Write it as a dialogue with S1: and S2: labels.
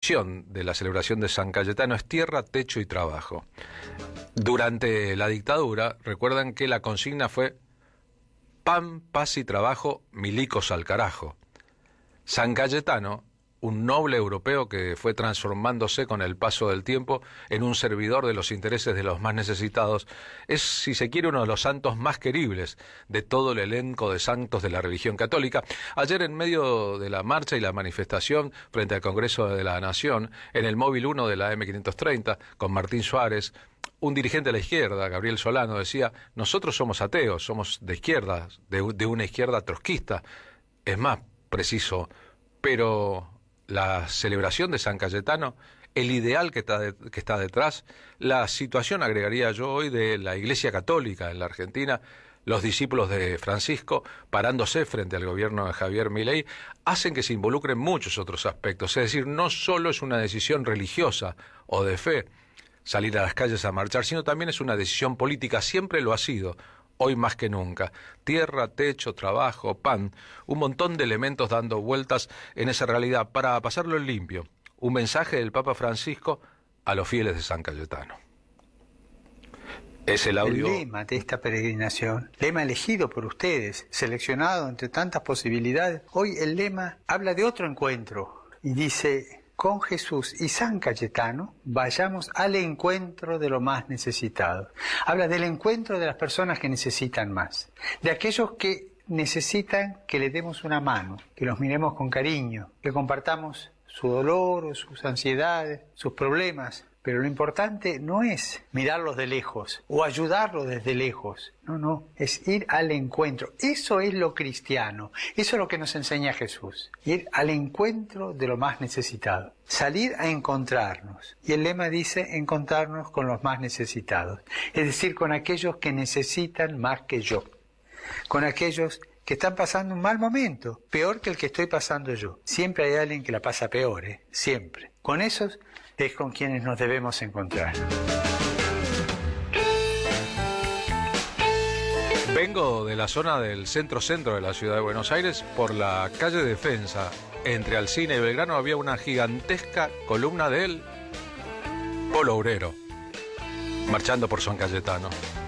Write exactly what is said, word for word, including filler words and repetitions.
S1: de la celebración de San Cayetano es tierra, techo y trabajo. Durante la dictadura, recuerdan que la consigna fue pan, paz y trabajo, milicos al carajo. San Cayetano, un noble europeo que fue transformándose con el paso del tiempo en un servidor de los intereses de los más necesitados, es, si se quiere, uno de los santos más queribles de todo el elenco de santos de la religión católica. Ayer, en medio de la marcha y la manifestación frente al Congreso de la Nación, en el móvil uno de la eme quinientos treinta, con Martín Suárez, un dirigente de la izquierda, Gabriel Solano, decía: nosotros somos ateos, somos de izquierda, de, de una izquierda trotskista. Es más preciso, pero la celebración de San Cayetano, el ideal que está, de, que está detrás, la situación, agregaría yo hoy, de la Iglesia Católica en la Argentina, los discípulos de Francisco parándose frente al gobierno de Javier Milei, hacen que se involucren muchos otros aspectos. Es decir, no solo es una decisión religiosa o de fe salir a las calles a marchar, sino también es una decisión política, siempre lo ha sido, hoy más que nunca. Tierra, techo, trabajo, pan, un montón de elementos dando vueltas en esa realidad para pasarlo en limpio. Un mensaje del Papa Francisco a los fieles de San Cayetano. Es el audio.
S2: El lema de esta peregrinación, lema elegido por ustedes, seleccionado entre tantas posibilidades, hoy el lema habla de otro encuentro y dice: con Jesús y San Cayetano, vayamos al encuentro de los más necesitados. Habla del encuentro de las personas que necesitan más, de aquellos que necesitan que le demos una mano, que los miremos con cariño, que compartamos su dolor, sus ansiedades, sus problemas. Pero lo importante no es mirarlos de lejos o ayudarlos desde lejos. No, no, es ir al encuentro. Eso es lo cristiano. Eso es lo que nos enseña Jesús. Ir al encuentro de lo más necesitado. Salir a encontrarnos. Y el lema dice encontrarnos con los más necesitados. Es decir, con aquellos que necesitan más que yo. Con aquellos que están pasando un mal momento, peor que el que estoy pasando yo. Siempre hay alguien que la pasa peor, ¿eh? Siempre. Con esos es con quienes nos debemos encontrar.
S1: Vengo de la zona del centro-centro de la ciudad de Buenos Aires. Por la calle Defensa, entre Alsina y Belgrano, había una gigantesca columna del Polo Obrero, marchando por San Cayetano.